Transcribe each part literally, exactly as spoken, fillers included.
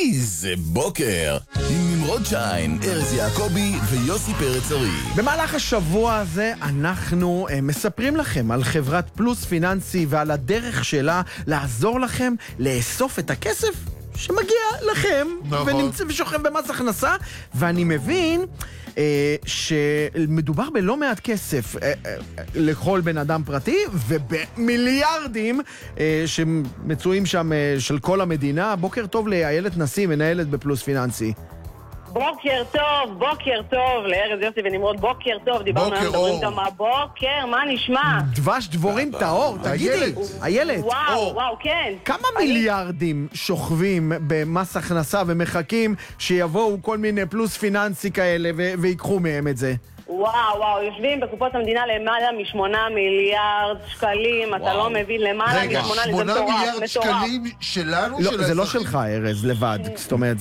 איזה בוקר עם נמרוד שיין, ארז יעקבי ויוסי פרץ ארי. במהלך השבוע הזה אנחנו uh, מספרים לכם על חברת פלוס פיננסי ועל הדרך שלה לעזור לכם לאסוף את הכסף שמגיע לכם ונמצא ושוכב במס הכנסה. ואני מבין אה, שמדובר בלא מעט כסף אה, אה, לכל בן אדם פרטי ובמיליארדים אה, שמצויים שם אה, של כל המדינה. בוקר טוב לאיילת נשיא, מנהלת בפלוס פיננסי. בוקר טוב, בוקר טוב, לארז יוסי ונמרוד, בוקר טוב, דיברנו היום, מדברים גם הבוקר, מה נשמע? דבש דבורים טהור, תגידי, איילת. וואו, וואו, כן. כמה מיליארדים שוכבים במס הכנסה ומחכים שיבואו כל מיני פלוס פיננסי כאלה ויקחו מהם את זה? וואו, וואו, יושבים בקופות המדינה למעלה משמונה מיליארד שקלים, אתה לא מבין, למעלה משמונה, זה מטורף, שמונה מיליארד שקלים שלנו? זה לא שלך, ארז, לבד, זאת אומרת,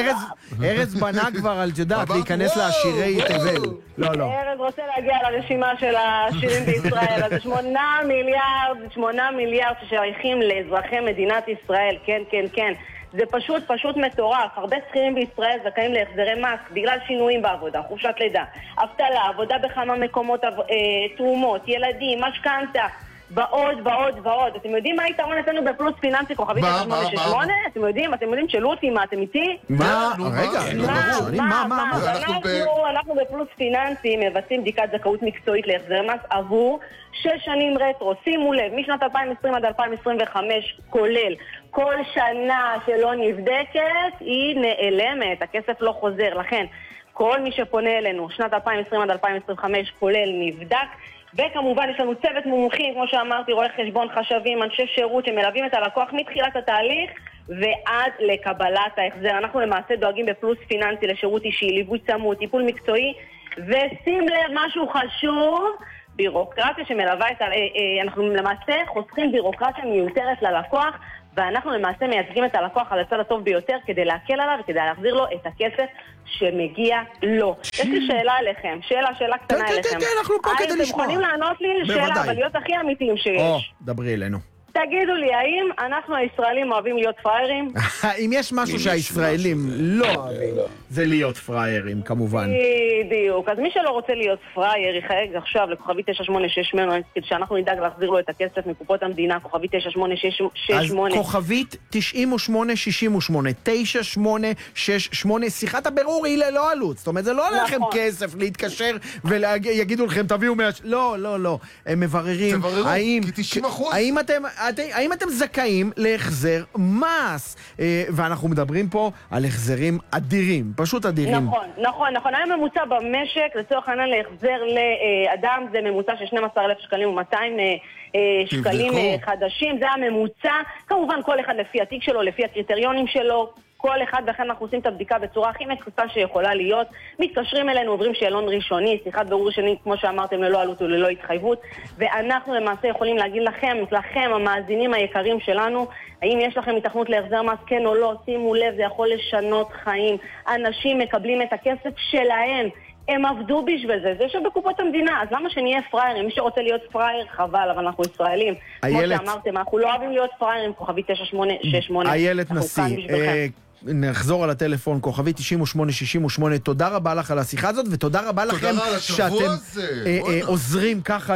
ארז בנה כבר על יודעת להיכנס לעשירי תבל. לא, לא. ארז רוצה להגיע לרשימה של העשירים בישראל, אז זה שמונה מיליארד, שמונה מיליארד ששייכים לאזרחי מדינת ישראל, כן, כן, כן. זה פשוט, פשוט מטורף. הרבה שכירים בישראל זכאים להחזרי מס בגלל שינויים בעבודה, חופשת לידה, אבטלה, עבודה בכמה מקומות, אה, תרומות, ילדים, משכנתה, בעוד, בעוד, ועוד. אתם יודעים מה היתרון אצלנו בפלוס פיננסי כוכבית תשע שמונה שש שמונה? אתם יודעים? אתם יודעים? שאלו אותי מה, אתם איתי? מה? רגע, מה, מה? אנחנו בפלוס פיננסי מבצעים בדיקת זכאות מקצועית להחזרי מס עבור שש שנים רטרו. שימו לב, משנת אלפיים עשרים עד אלפיים עשרים וחמש כולל. כל שנה שלא נבדקת היא נעלמת, הכסף לא חוזר. לכן, כל מי שפונה אלינו, שנת אלפיים עשרים עד אלפיים עשרים וחמש כולל נבדק. וכמובן יש לנו צוות מומחים, כמו שאמרתי, רואי חשבון, חשבים, אנשי שירות שמלווים את הלקוח מתחילת התהליך ועד לקבלת ההחזר. אנחנו למעשה דואגים בפלוס פיננסי לשירות אישי, ליווי צמוד, טיפול מקצועי, ושים לב משהו חשוב, בירוקרטיה שמלווה את ה... אנחנו למעשה חוסכים בירוקרטיה מיותרת ללקוח, ואנחנו למעשה מייצגים את הלקוח על הצד הטוב ביותר כדי להקל עליו וכדי להחזיר לו את הכסף שמגיע לו. יש לי שאלה עליכם, שאלה, שאלה קטנה אליכם. כן, כן, כן, אנחנו פה כדי לשמוע. אתם יכולים לענות לי שאלה, אבל להיות הכי אמיתיים שיש. או, דברי אלינו. תגידו לי, האם אנחנו הישראלים אוהבים להיות פריירים? אם יש משהו שהישראלים לא אוהבים, זה להיות פריירים, כמובן. בדיוק. אז מי שלא רוצה להיות פרייר, יחייג עכשיו לכוכבית תשע שמונה שש שמונה, כדי שאנחנו נדאג להחזיר לו את הכסף מקופות המדינה, כוכבית תשע שמונה שש שמונה. אז כוכבית תשעים ושמונה שישים ושמונה, תשע שמונה שש שמונה, שיחת הבירור היא ללא עלות. זאת אומרת, זה לא עליכם כסף להתקשר ויגידו לכם, תביאו מה... לא, לא, לא. הם מבררים. האם... האם אתם... האם אתם זכאים להחזר מס? ואנחנו מדברים פה על החזרים אדירים, פשוט אדירים. נכון, נכון, נכון. היה ממוצע במשק, לצורך העניין להחזר לאדם, זה ממוצע של שנים עשר אלף שקלים ומאתיים שקלים חדשים, זה הממוצע. כמובן כל אחד לפי התיק שלו, לפי הקריטריונים שלו, כל אחד, וכן אנחנו עושים את הבדיקה בצורה הכי מקיפה שיכולה להיות. מתקשרים אלינו, עוברים שאלון ראשוני, שיחת בירור ראשוני, כמו שאמרתם, ללא עלות וללא התחייבות, ואנחנו למעשה יכולים להגיד לכם, לכם, המאזינים היקרים שלנו, האם יש לכם התכנות להחזר מס, כן או לא. שימו לב, זה יכול לשנות חיים. אנשים מקבלים את הכסף שלהם, הם עבדו בשביל זה, זה שבקופות המדינה, אז למה שנהיה פריירים? מי שרוצה להיות פרייר, חבל, אבל אנחנו ישראלים. כמו שאמרתם, אנחנו לא אוהבים להיות פריירים, כוכבית תשע שמונה שש שמונה. איילת נשיא, נחזור על הטלפון, כוכבית תשעים ושמונה שישים ושמונה. תודה רבה לך על השיחה הזאת, ותודה רבה לכם שאתם עוזרים ככה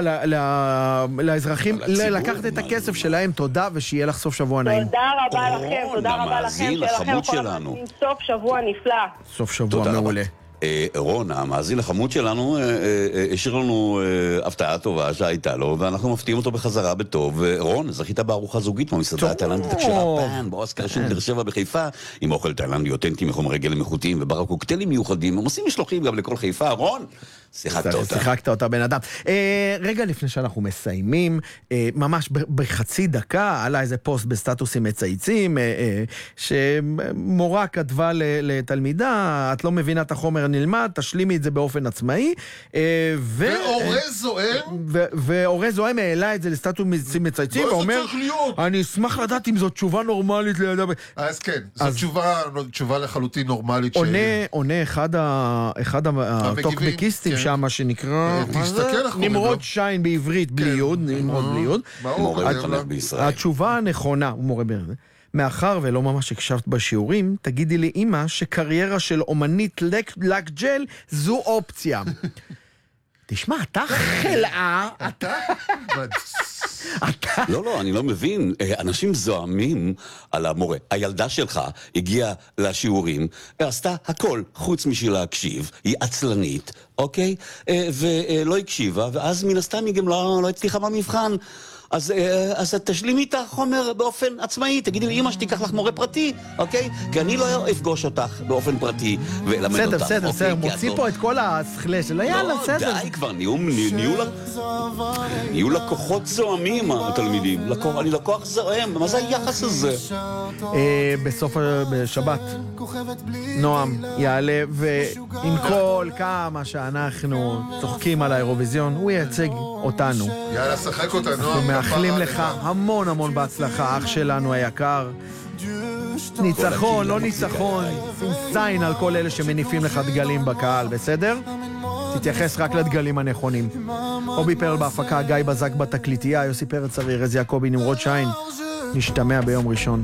לאזרחים לקחת את הכסף שלהם. תודה, ושיהיה לך סוף שבוע נעים. תודה רבה לכם, תודה רבה לכם, שיהיה לכם סוף שבוע נפלא. סוף שבוע מעולה. רון, המאזין החמוד שלנו, השאיר לנו הפתעה טובה שהייתה לו, ואנחנו מפתיעים אותו בחזרה בטוב. רון, זכית בארוחה זוגית מהמסעדה התאילנדית הכשרה פן, באוסקר של באר שבע בחיפה, עם אוכל תאילנדי אותנטי מחומרי גלם איכותיים ובר קוקטיילים מיוחדים, הם עושים משלוחים גם לכל חיפה. רון, שיחקת אותה. שיחקת אותה, בן אדם. רגע לפני שאנחנו מסיימים, ממש בחצי דקה, עלה איזה פוסט בסטטוסים מצייצים, שמורה כתבה לתלמידה, את לא מבינה את החומר נלמד, תשלימי את זה באופן עצמאי. ואורי זוהם? ואורי זוהם העלה את זה לסטטוסים מצייצים, ואומר, אני אשמח לדעת אם זו תשובה נורמלית לידה. אז כן, זו תשובה לחלוטין נורמלית. עונה אחד הטוקבקיסטים שם, מה שנקרא, נמרוד שיין בעברית בלי יוד, נמרוד בלי יוד. מורה מחנך בישראל. התשובה הנכונה, הוא מורה בעברית, מאחר ולא ממש הקשבת בשיעורים, תגידי לי אמא שקריירה של אומנית לק ג'ל זו אופציה. תשמע, אתה חלאה, אתה... אתה... לא, לא, אני לא מבין. אנשים זוהמים על המורה. הילדה שלך הגיעה לשיעורים, עשתה הכל חוץ משביל להקשיב. היא עצלנית, אוקיי? ולא הקשיבה, ואז מן הסתם היא גם לא, לא הצליחה במבחן. אז, אז תשלימי את החומר באופן עצמאי, תגידי לי אמא שתיקח לך מורה פרטי, אוקיי? כי אני לא אפגוש אותך באופן פרטי ולמד אותך. בסדר, בסדר, בסדר, מוציא פה את כל השכלה שלו, יאללה, בסדר. לא, די כבר, נהיו לקוחות זוהמים התלמידים, אני לקוח זוהם, מה זה היחס הזה? בסוף, בשבת, נועם יעלה ועם כל כמה שאנחנו צוחקים על האירוויזיון, הוא ייצג אותנו. יאללה, שחק אותה, נועם. מאחלים לך המון המון בהצלחה, אח שלנו היקר. ניצחון, לא ניצחון, שים זין על כל אלה שמניפים לך דגלים בקהל, בסדר? תתייחס רק לדגלים הנכונים. אובי פרל בהפקה, גיא בזק בתקליטייה, יוסי פרץ אריה, ארז יעקבי, נמרוד שיין. נשתמע ביום ראשון.